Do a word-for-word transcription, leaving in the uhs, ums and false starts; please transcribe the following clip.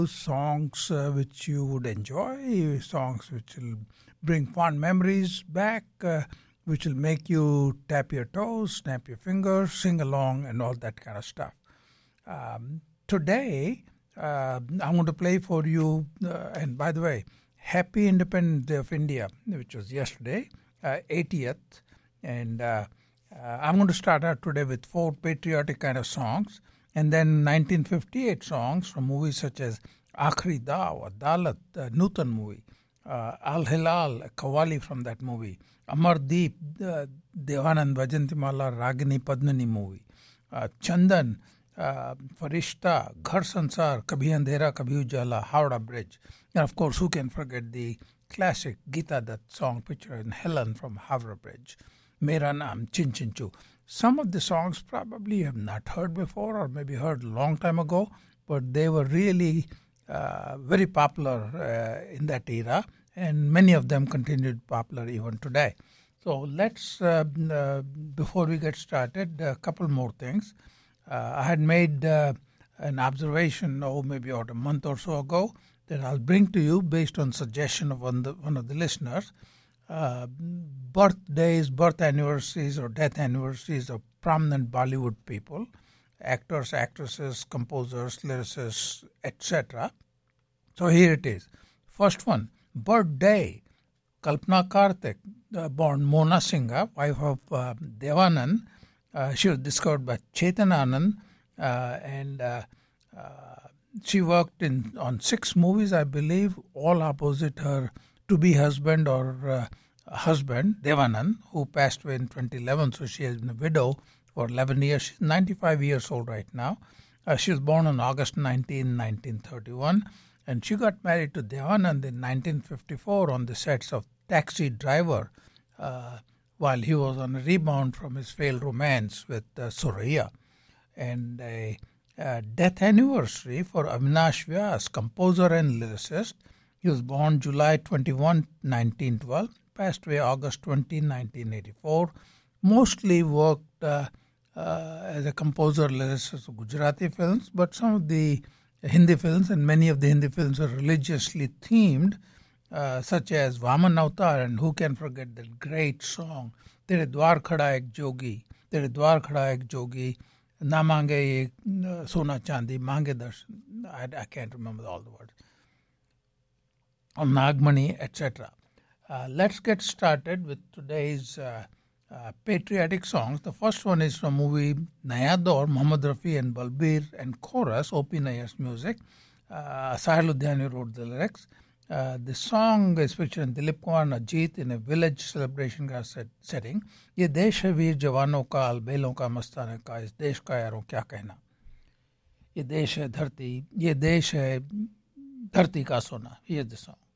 songs uh, which you would enjoy, songs which will bring fond memories back, uh, which will make you tap your toes, snap your fingers, sing along, and all that kind of stuff. Um, today, uh, I'm going to play for you, uh, and by the way, Happy Independence Day of India, which was yesterday, uh, eightieth, and uh, uh, I'm going to start out today with four patriotic kind of songs, and then nineteen fifty-eight songs from movies such as Aakhri Daaw, Adalat, uh, Nutan movie, uh, Al Hilal, Qawwali from that movie, Amardeep, uh, Devanand Vajantimala, Ragini Padmini movie, uh, Chandan, uh, Farishta, Ghar Sansar, Kabhi Andhera, Kabhi Ujala, Howrah Bridge, and of course, who can forget the classic Geeta Dutt song picture in Helen from Howrah Bridge, Mera Naam, Chin Chin Chu. Some of the songs probably you have not heard before or maybe heard a long time ago, but they were really uh, very popular uh, in that era, and many of them continued popular even today. So let's, uh, uh, before we get started, a couple more things. Uh, I had made uh, an observation, oh, maybe about a month or so ago, that I'll bring to you based on suggestion of one, the, one of the listeners. Uh, birthdays, birth anniversaries or death anniversaries of prominent Bollywood people, actors, actresses, composers, lyricists, et cetera. So here it is. First one, birthday, Kalpana Karthik, uh, born Mona Singha, wife of uh, Devanand. Uh, she was discovered by Chetan Anand, uh, and uh, uh, she worked in on six movies, I believe, all opposite her to-be husband or uh, husband, Devanand, who passed away in twenty eleven. So she has been a widow for eleven years. She's ninety-five years old right now. Uh, she was born on August nineteenth, nineteen thirty-one. And she got married to Devanand in nineteen fifty-four on the sets of Taxi Driver uh, while he was on a rebound from his failed romance with uh, Suraiya. And a uh, death anniversary for Avinash Vyas, composer and lyricist. He was born July twenty-first, nineteen twelve, passed away August twentieth, nineteen eighty-four. Mostly worked uh, uh, as a composer, lyricist of Gujarati films, but some of the Hindi films and many of the Hindi films are religiously themed, uh, such as Vaman Avatar, and who can forget that great song, Tere Dwar Khada Ek Jogi, Tere Dwar Khada Ek Jogi, Na Mange Ye Sona Chandi, Mange Darshan, I, I can't remember all the words, on Nagmani, et cetera. Uh, let's get started with today's uh, uh, patriotic songs. The first one is from movie Naya Daur, Mohammad Rafi and Balbir and chorus, O P Nayar's music. Uh, Sahil Ludhiani wrote the lyrics. Uh, the song is featured in Dilip Kumar and Ajit in a village celebration का set, setting. ये देश है वीर जवानों का, अलबेलों का, मस्ताने का, इस देश का यारों क्या कहना. ये देश है धरती, ये देश है धरती का सोना. Here's the song.